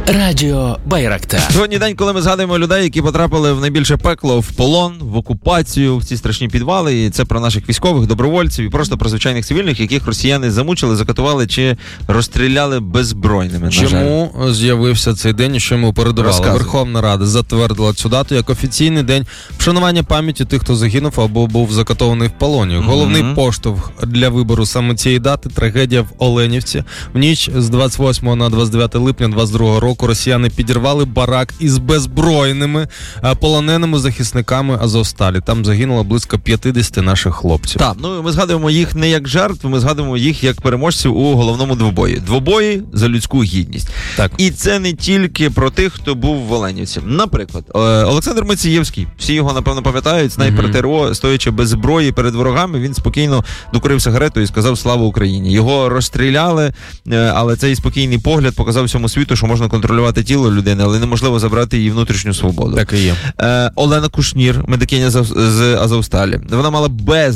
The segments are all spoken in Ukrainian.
Радіо Байрактар. Сьогодні день, коли ми згадуємо людей, які потрапили в найбільше пекло, в полон, в окупацію, в ці страшні підвали. І це про наших військових, добровольців і просто про звичайних цивільних, яких росіяни замучили, закатували чи розстріляли беззбройними. Чому з'явився цей день і що йому передавали? Розказуй. Верховна Рада затвердила цю дату як офіційний день вшанування пам'яті тих, хто загинув або був закатований в полоні. Головний поштовх для вибору саме цієї дати – трагедія в Оленівці. В ніч з 28 на 29 липня 22 року росіяни підірвали барак із беззбройними полоненими захисниками Азовсталі. Там загинуло близько 50 наших хлопців. Так, ми згадуємо їх не як жертв, ми згадуємо їх як переможців у головному двобої. Двобої за людську гідність. Так. І це не тільки про тих, хто був в Оленівці. Наприклад, Олександр Мацієвський, всі його, напевно, пам'ятають, снайпер ТРО, стоячи без зброї перед ворогами, він спокійно докурив сигарету і сказав «Слава Україні». Його розстріляли, але цей спокійний погляд показав всьому світу, що можна контролювати тіло людини, але неможливо забрати її внутрішню свободу. Так і є. Олена Кушнір, медикиня з Азовсталі. Вона мала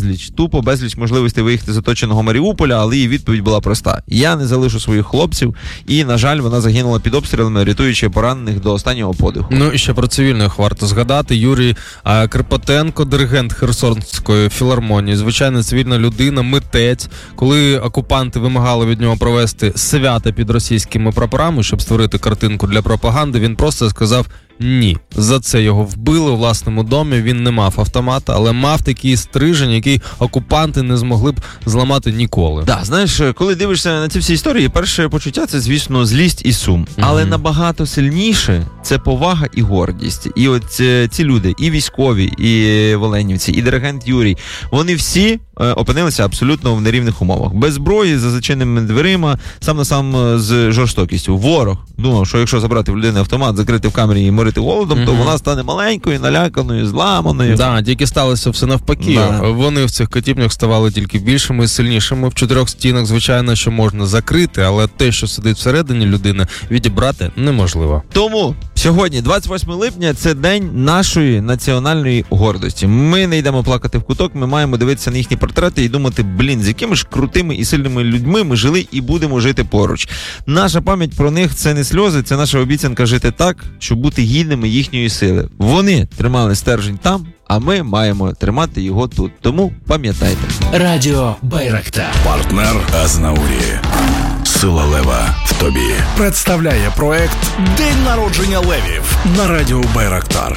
безліч можливостей виїхати з оточеного Маріуполя, але її відповідь була проста. Я не залишу своїх хлопців, і, на жаль, вона загинула під обстрілами, рятуючи поранених до останнього подиху. Ну і ще про цивільних варто згадати. Юрій Крипотенко, диригент Херсонської філармонії, звичайна цивільна людина, митець. Коли окупанти вимагали від нього провести свята під російськими прапорами, щоб створити картинку для пропаганди, він просто сказав ні. За це його вбили у власному домі, він не мав автомата, але мав такий стрижень, який окупанти не змогли б зламати ніколи. Так, знаєш, коли дивишся на ці всі історії, перше почуття – це, звісно, злість і сум. Але набагато сильніше – це повага і гордість. І от ці люди, і військові, і воленівці, і диригент Юрій, вони всі опинилися абсолютно в нерівних умовах. Без зброї, за зачиненими дверима, сам на сам з жорстокістю. Ворог думав, що якщо забрати в людини автомат, закрити в камері і морити голодом, то вона стане маленькою, наляканою, зламаною. Так, тільки сталося все навпаки. Вони в цих катівнях ставали тільки більшими і сильнішими. В 4 стінах, звичайно, що можна закрити, але те, що сидить всередині людини, відібрати неможливо. Тому сьогодні, 28 липня, це день нашої національної гордості. Ми не йдемо плакати в куток, ми маємо дивитися на їхні портрети і думати, з якими ж крутими і сильними людьми ми жили і будемо жити поруч. Наша пам'ять про них – це не сльози, це наша обіцянка жити так, щоб бути гідними їхньої сили. Вони тримали стержень там, а ми маємо тримати його тут. Тому пам'ятайте. Радіо Байрактар. Партнер Азнаурі. Сила лева в тобі. Представляє проект «День народження левів» на радіо Байрактар.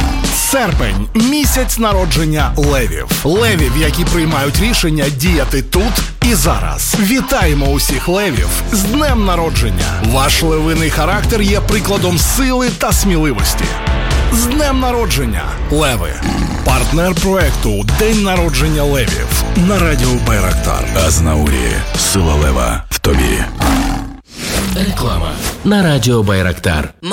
Серпень – місяць народження левів. Левів, які приймають рішення діяти тут і зараз. Вітаємо усіх левів з днем народження. Ваш левиний характер є прикладом сили та сміливості. З днем народження, леви! Партнер проекту «День народження левів» на радіо Байрактар. Азнаурі. Сила лева в тобі. Реклама на Радіо Байрактар.